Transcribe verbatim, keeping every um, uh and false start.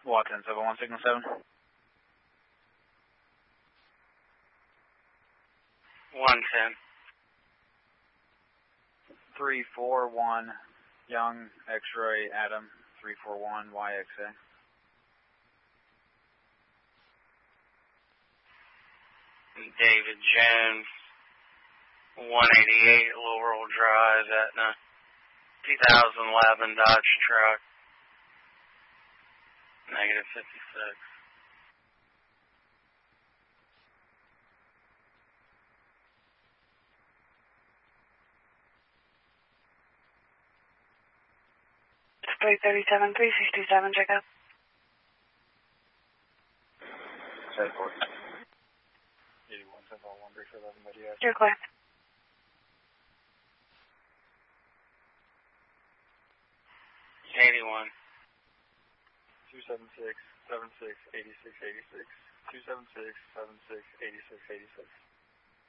Watson, seven one signal seven. one ten. three four one, Young, X-ray, Adam, three four one, Y X A. David Jones, one eighty-eight, Laurel Drive, Etna, two thousand eleven Dodge truck, negative fifty-six. three thirty-seven, three sixty-seven, check out. eighty-one, seven one, brief eleven, but yes. You're clear. eighty-one. two seven six, seven six, eighty-six, eighty-six. two seven six, seven six, eighty-six, eighty-six.